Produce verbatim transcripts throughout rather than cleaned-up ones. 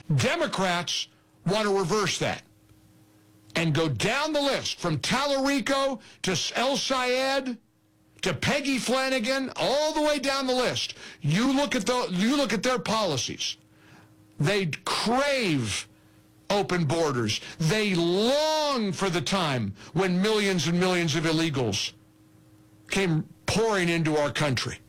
Democrats want to reverse that and go down the list from Tallarico to El Sayed to Peggy Flanagan, all the way down the list. You look at the, you look at their policies. They crave open borders. They long for the time when millions and millions of illegals came pouring into our country.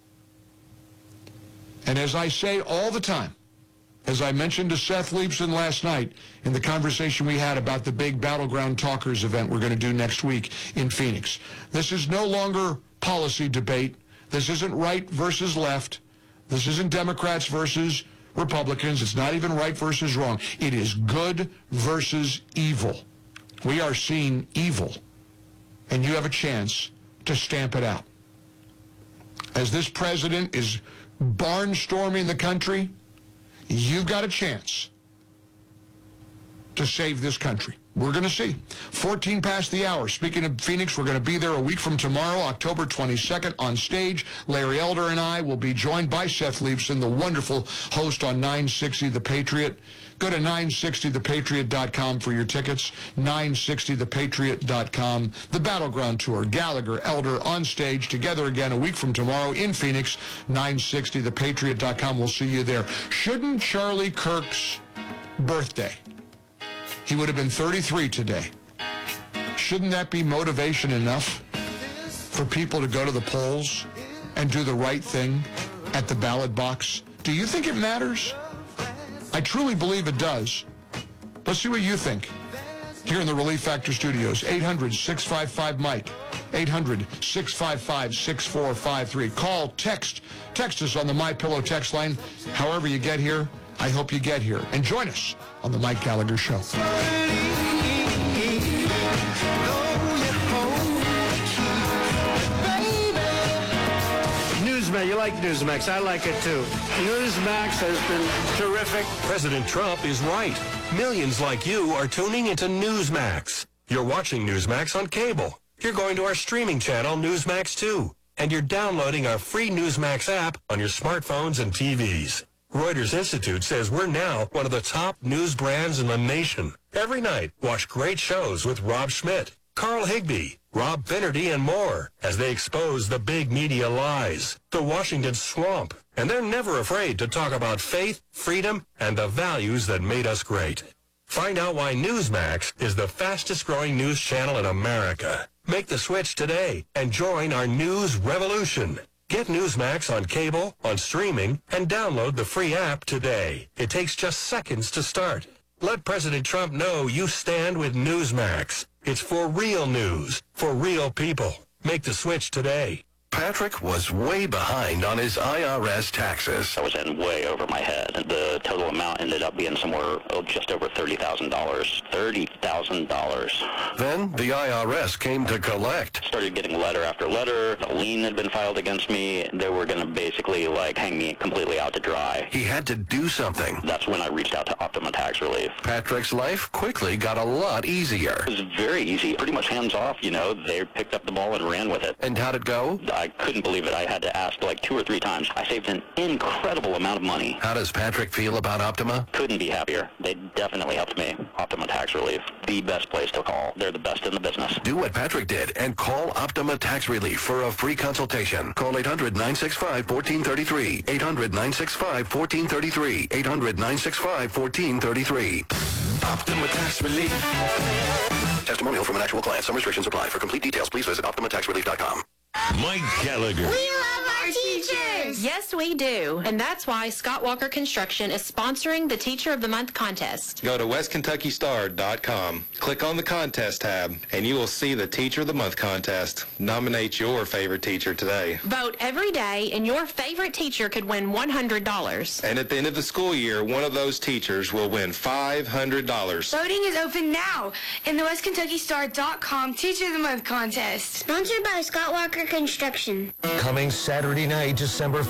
And as I say all the time, as I mentioned to Seth Leibson last night in the conversation we had about the big Battleground Talkers event we're going to do next week in Phoenix, this is no longer policy debate. This isn't right versus left. This isn't Democrats versus Republicans. It's not even right versus wrong. It is good versus evil. We are seeing evil, and you have a chance to stamp it out. As this president is barnstorming the country, you've got a chance to save this country. We're going to see. fourteen past the hour. Speaking of Phoenix, we're going to be there a week from tomorrow, October twenty-second, on stage. Larry Elder and I will be joined by Seth Leibson, the wonderful host on nine sixty The Patriot. Go to nine sixty the patriot dot com for your tickets, nine sixty the patriot dot com. The Battleground Tour, Gallagher, Elder, on stage, together again a week from tomorrow in Phoenix, nine sixty the patriot dot com. We'll see you there. Shouldn't Charlie Kirk's birthday, he would have been thirty-three today, shouldn't that be motivation enough for people to go to the polls and do the right thing at the ballot box? Do you think it matters? I truly believe it does. Let's see what you think here in the Relief Factor Studios. eight hundred six five five Mike. eight hundred six five five six four five three. Call, text. Text us on the MyPillow text line. However you get here, I hope you get here. And join us on the Mike Gallagher Show. Newsmax, you like Newsmax. I like it too. Newsmax has been terrific. President Trump is right. Millions like you are tuning into Newsmax. You're watching Newsmax on cable. You're going to our streaming channel, Newsmax two. And you're downloading our free Newsmax app on your smartphones and T Vs. Reuters Institute says we're now one of the top news brands in the nation. Every night, watch great shows with Rob Schmidt, Carl Higbee, Rob Finnerty, and more as they expose the big media lies, the Washington swamp. And they're never afraid to talk about faith, freedom, and the values that made us great. Find out why Newsmax is the fastest growing news channel in America. Make the switch today and join our news revolution. Get Newsmax on cable, on streaming, and download the free app today. It takes just seconds to start. Let President Trump know you stand with Newsmax. It's for real news, for real people. Make the switch today. Patrick was way behind on his I R S taxes. I was in way over my head. The total amount ended up being somewhere oh, just over thirty thousand dollars. thirty thousand dollars. Then the I R S came to collect. Started getting letter after letter. A lien had been filed against me. They were going to basically like hang me completely out to dry. He had to do something. That's when I reached out to Optima Tax Relief. Patrick's life quickly got a lot easier. It was very easy, pretty much hands off, you know. They picked up the ball and ran with it. And how'd it go? I couldn't believe it. I had to ask like two or three times. I saved an incredible amount of money. How does Patrick feel about Optima? Couldn't be happier. They definitely helped me. Optima Tax Relief, the best place to call. They're the best in the business. Do what Patrick did and call Optima Tax Relief for a free consultation. Call eight hundred nine six five one four three three. eight hundred nine six five one four three three. eight hundred nine six five one four three three. Optima Tax Relief. Testimonial from an actual client. Some restrictions apply. For complete details, please visit optima tax relief dot com. Mike Gallagher. We love our teachers! Yes, we do. And that's why Scott Walker Construction is sponsoring the Teacher of the Month contest. Go to west kentucky star dot com. Click on the contest tab, and you will see the Teacher of the Month contest. Nominate your favorite teacher today. Vote every day, and your favorite teacher could win one hundred dollars. And at the end of the school year, one of those teachers will win five hundred dollars. Voting is open now in the west kentucky star dot com Teacher of the Month contest. Sponsored by Scott Walker Construction. Coming Saturday night, December